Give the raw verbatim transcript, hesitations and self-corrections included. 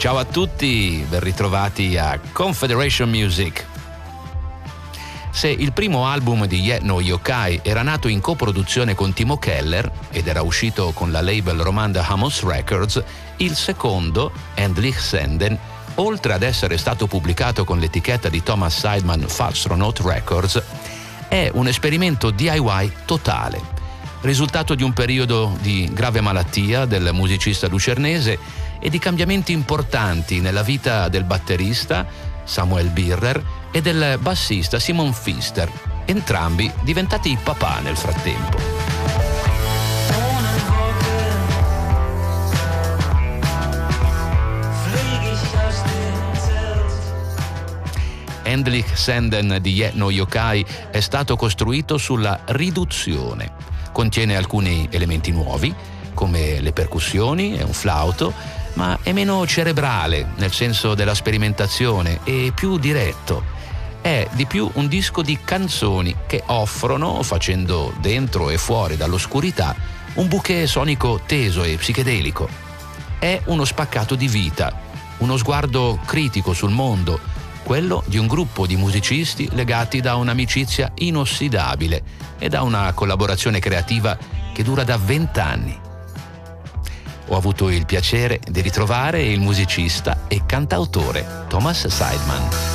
Ciao a tutti, ben ritrovati a Confederation Music. Se il primo album di Ye no Yokai era nato in coproduzione con Timo Keller ed era uscito con la label romanda Amos Records, il secondo, Endlich Senden, oltre ad essere stato pubblicato con l'etichetta di Thomas Sideman Falstronaut Records, è un esperimento D I Y totale, risultato di un periodo di grave malattia del musicista lucernese e di cambiamenti importanti nella vita del batterista Samuel Birrer e del bassista Simon Pfister, entrambi diventati papà nel frattempo. Endlich Senden di Ye no Yokai è stato costruito sulla riduzione. Contiene alcuni elementi nuovi, come le percussioni e un flauto, ma è meno cerebrale nel senso della sperimentazione e più diretto. È di più un disco di canzoni che offrono, facendo dentro e fuori dall'oscurità, un bouquet sonico teso e psichedelico. È uno spaccato di vita, uno sguardo critico sul mondo, quello di un gruppo di musicisti legati da un'amicizia inossidabile e da una collaborazione creativa che dura da vent'anni. Ho avuto il piacere di ritrovare il musicista e cantautore Thomas Sideman.